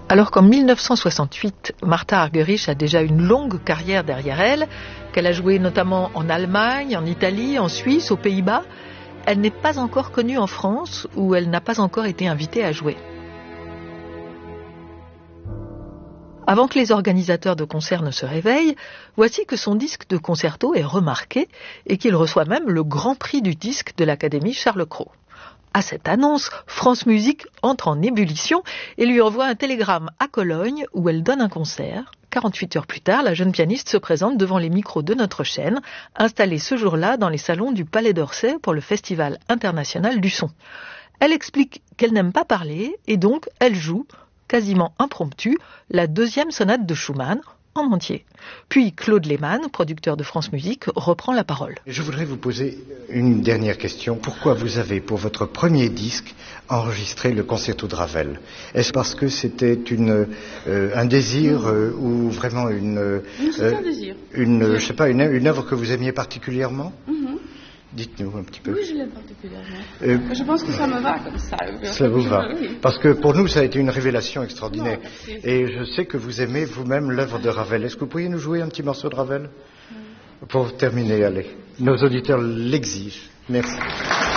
Alors qu'en 1968, Martha Argerich a déjà une longue carrière derrière elle, qu'elle a joué notamment en Allemagne, en Italie, en Suisse, aux Pays-Bas, elle n'est pas encore connue en France où elle n'a pas encore été invitée à jouer. Avant que les organisateurs de concerts ne se réveillent, voici que son disque de concerto est remarqué et qu'il reçoit même le grand prix du disque de l'Académie Charles Cros. À cette annonce, France Musique entre en ébullition et lui envoie un télégramme à Cologne où elle donne un concert. 48 heures plus tard, la jeune pianiste se présente devant les micros de notre chaîne, installée ce jour-là dans les salons du Palais d'Orsay pour le Festival international du son. Elle explique qu'elle n'aime pas parler et donc elle joue, quasiment impromptue, la deuxième sonate de Schumann en entier. Puis Claude Lehmann, producteur de France Musique, reprend la parole. Je voudrais vous poser une dernière question. Pourquoi vous avez, pour votre premier disque, enregistré le concerto de Ravel? Est-ce parce que c'était un désir ou vraiment c'est un désir. Je sais pas, une œuvre que vous aimiez particulièrement? Dites-nous un petit peu. Oui, je l'aime particulièrement. Je pense que ça me va comme ça. Ça vous va. Oui. Parce que pour nous, ça a été une révélation extraordinaire. Non, et je sais que vous aimez vous-même l'œuvre de Ravel. Est-ce que vous pourriez nous jouer un petit morceau de Ravel? Pour terminer, allez. Nos auditeurs l'exigent. Merci.